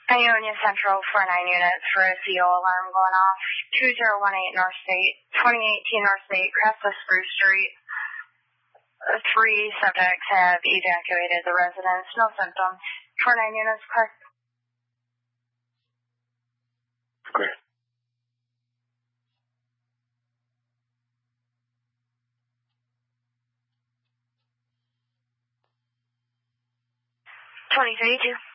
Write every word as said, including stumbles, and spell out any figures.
Ionia Central, four nine units for a C O alarm going off. two zero one eight North State, twenty eighteen North State, crest of Spruce Street. Uh, three subjects have evacuated the residence. No symptoms. four nine units, clear. Clear. twenty thirty-two.